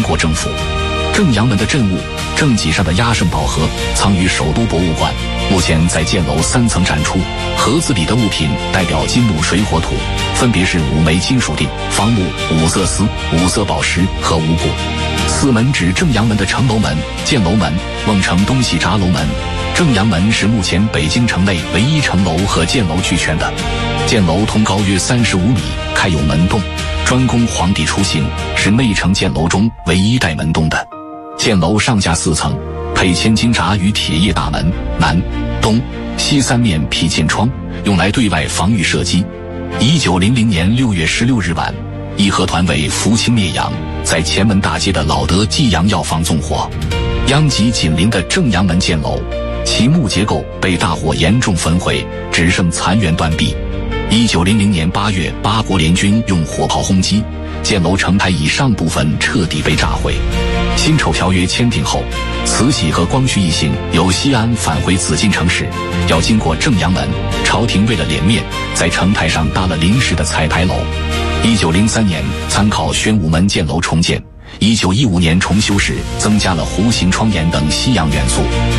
国政府。正阳门的镇物正脊上的压胜宝盒藏于首都博物馆，目前在箭楼3层展出。盒子里的物品代表金木水火土，分别是5枚金属锭、方木、5色丝、5色宝石和五谷。4门指正阳门的城楼门、箭楼门、瓮城东西闸楼门。正阳门是目前北京城内唯一城楼和箭楼俱全的。箭楼通高约35米，开有门洞，专供皇帝出行，是内城箭楼中唯一带门洞的。箭楼上下4层，配千斤闸与铁叶大门，南、东、西3面辟箭窗，用来对外防御射击。1900年6月16日晚，义和团为扶清灭洋，在前门大街的老德济阳药房纵火，殃及紧邻的正阳门箭楼，其木结构被大火严重焚毁，只剩残垣断壁。1900年8月，八国联军用火炮轰击，箭楼城台以上部分彻底被炸毁。辛丑条约签订后，慈禧和光绪一行由西安返回紫禁城时，要经过正阳门，朝廷为了脸面，在城台上搭了临时的彩牌楼。1903年参考宣武门箭楼重建，1915年重修时增加了弧形窗檐等西洋元素。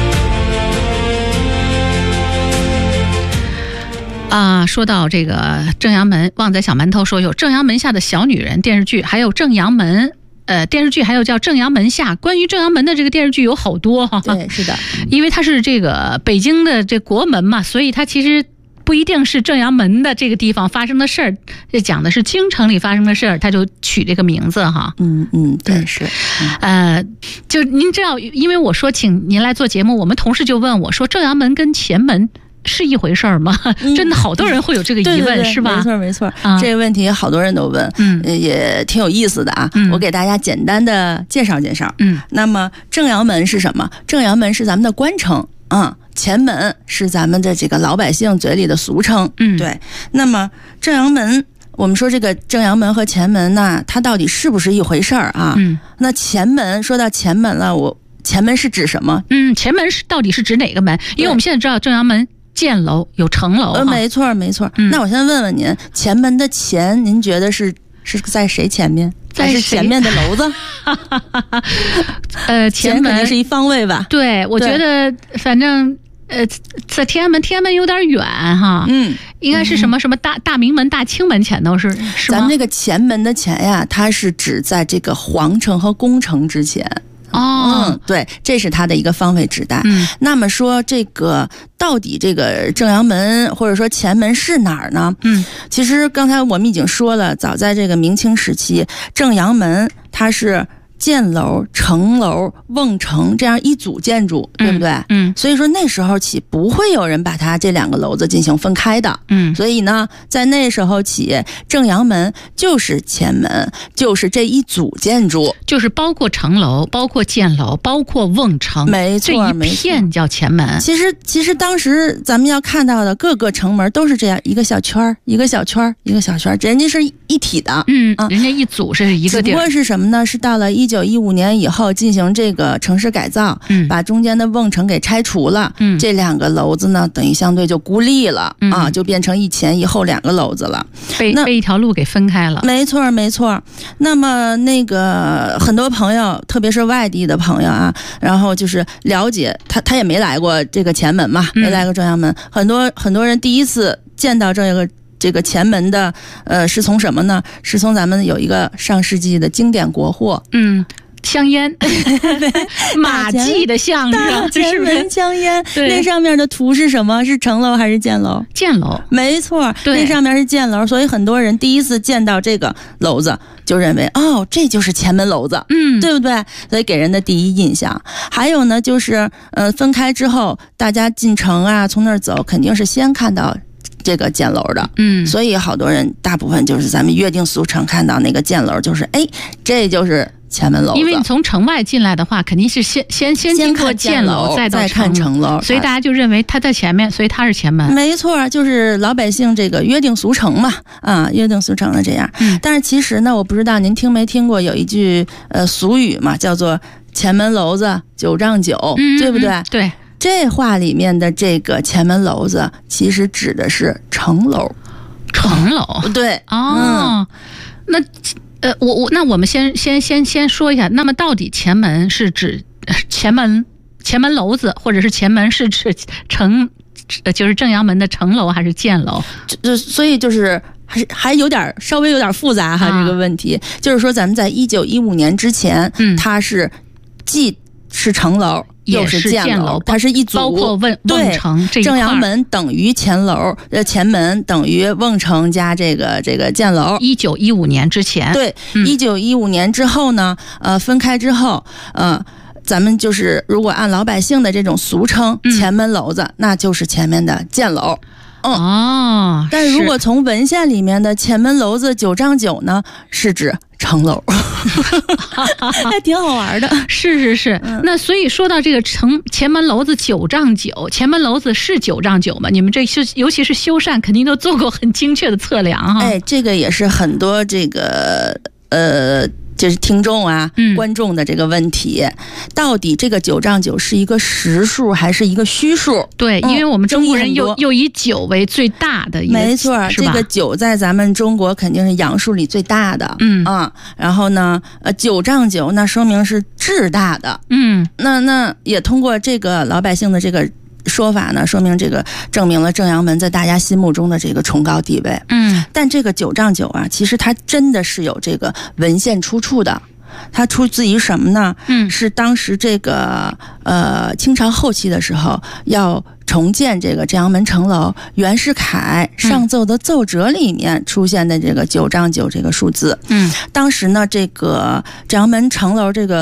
说到这个正阳门，旺仔小馒头说有正阳门下的小女人电视剧，还有正阳门电视剧，还有叫正阳门下。关于正阳门的这个电视剧有好多哈。 对，是的， 因为它是这个北京的这国门嘛，所以它其实不一定是正阳门的这个地方发生的事儿，这讲的是京城里发生的事儿，他就取这个名字哈。 对，是。 就您知道，因为我说请您来做节目，我们同事就问我说，正阳门跟前门是一回事儿吗？真的好多人会有这个疑问，是吧？ 没错，这个问题好多人都问，也挺有意思的啊。我给大家简单的介绍介绍。那么正阳门是什么？正阳门是咱们的官称，前门是咱们的这个老百姓嘴里的俗称。对。那么正阳门，我们说这个正阳门和前门呢，它到底是不是一回事儿啊？那前门，说到前门了，前门是指什么？ 前门到底是指哪个门？因为我们现在知道正阳门箭楼有城楼， 没错。那我先问问您，前门的前，您觉得是在谁前面？还是前面的楼子？前门肯定是一方位吧？ 对，我觉得反正在天安门有点远哈。应该是什么大明门、大清门前头是吗？ 咱们这个前门的前呀，它是指在这个皇城和宫城之前。对，这是它的一个方位指代。那么说这个到底这个正阳门或者说前门是哪儿呢？其实刚才我们已经说了，早在这个明清时期，正阳门它是箭楼、城楼、瓮城这样一组建筑，对不对？所以说那时候起不会有人把它这两个楼子进行分开的。所以呢，在那时候起，正阳门就是前门，就是这一组建筑， 就是包括城楼、包括箭楼、包括瓮城， 没错， 这一片叫前门。 其实当时咱们要看到的各个城门都是这样，一个小圈一个小圈一个小圈，人家是一体的。 人家一组是一个地儿。 只不过是什么呢？是到了1915年以后进行这个城市改造，把中间的瓮城给拆除了，这两个楼子呢，等于相对就孤立了，就变成一前一后两个楼子了， 被一条路给分开了。 没错。那么那个很多朋友，特别是外地的朋友啊，然后就是了解他也没来过这个前门嘛，没来过正阳门，很多人第一次见到这个前门的，是从什么呢？是从咱们有一个上世纪的经典国货， 香烟，马季的相声， 前门香烟，那上面的图是什么？是城楼还是箭楼？ 箭楼， 没错，那上面是箭楼，所以很多人第一次见到这个楼子，就认为这就是前门楼子，对不对？所以给人的第一印象。还有呢，就是分开之后，大家进城啊，从那儿走，肯定是先看到这个箭楼的，所以好多人大部分就是咱们约定俗成看到那个箭楼，就是这就是前门楼子。 因为你从城外进来的话，肯定是先经过箭楼，再看城楼， 所以大家就认为它在前面，所以它是前门。 没错，就是老百姓这个约定俗成嘛，约定俗成的这样。但是其实呢，我不知道您听没听过有一句俗语嘛，叫做前门楼子9丈9，对不对？ 对。 这话里面的这个前门楼子，其实指的是城楼。 城楼， 对， 那那我们先说一下，那么到底前门是指前门楼子，或者是前门是指就是正阳门的城楼还是箭楼？ 所以就是还稍微有点复杂哈，这个问题就是说，咱们在1915年之前，它是既是城楼又是箭楼，它是一组， 包括瓮城这一块。 正阳门等于前门等于瓮城加这个箭楼。 1915年之前， 对，1915年之后呢，分开之后，咱们就是如果按老百姓的这种俗称，前门楼子，那就是前面的箭楼。但如果从文献里面的前门楼子9丈9呢，是指城楼，还挺好玩的。 是。那所以说到这个前门楼子9丈9，前门楼子是9丈9吗？你们这是尤其是修缮，肯定都做过很精确的测量哈。 这个也是很多这个就是听众啊、观众的这个问题，到底这个9丈9是一个实数还是一个虚数？ 对，因为我们中国人又以9为最大的一个， 没错，这个9在咱们中国肯定是阳数里最大的，然后呢，9丈9那说明是至大的，那也通过这个老百姓的这个说法呢，说明这个证明了正阳门在大家心目中的这个崇高地位。但这个9丈9啊，其实它真的是有这个文献出处的。它出自于什么呢？是当时这个清朝后期的时候要重建这个正阳门城楼，袁世凯上奏的奏折里面出现的这个9丈9这个数字。当时呢，这个正阳门城楼这个